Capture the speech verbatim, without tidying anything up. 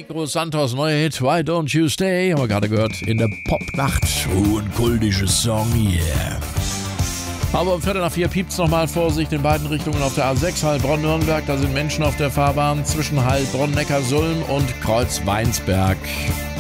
Nico Santos neue Hit Why Don't You Stay haben wir gerade gehört in der Popnacht. Oh, ein kultisches Song, yeah. Aber um Viertel nach vier piept's nochmal. Vorsicht in beiden Richtungen auf der A sechs Heilbronn-Nürnberg. Da sind Menschen auf der Fahrbahn zwischen Heilbronn, Neckarsulm und Kreuz-Weinsberg.